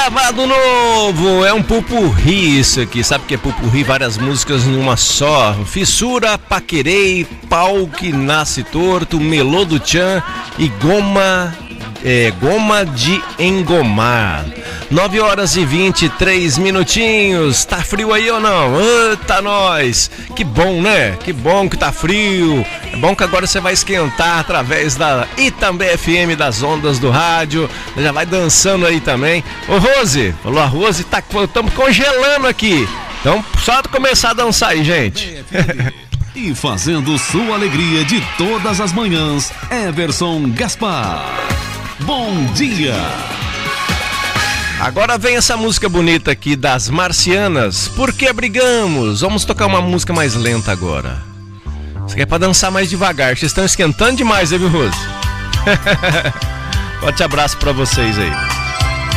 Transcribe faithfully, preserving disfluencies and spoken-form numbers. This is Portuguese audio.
Gravado novo, é um pupurri isso aqui, sabe o que é pupurri? Várias músicas numa só. Fissura, Paquerei, Pau que Nasce Torto, Melô do Tchan e Goma, é, Goma de Engomar. nove horas e vinte e três minutinhos. Tá frio aí ou não? Eita, nós! Que bom, né? Que bom que tá frio. É bom que agora você vai esquentar através da Itambé F M, das ondas do rádio. Já vai dançando aí também. Ô, Rose, falou a Rose, tá, estamos congelando aqui. Então, só começar a dançar aí, gente. E fazendo sua alegria de todas as manhãs, Everson Gaspar. Bom dia! Agora vem essa música bonita aqui das Marcianas. Por que brigamos? Vamos tocar uma música mais lenta agora. Isso aqui é pra dançar mais devagar. Vocês estão esquentando demais, hein, viu, Rose? Forte abraço pra vocês aí.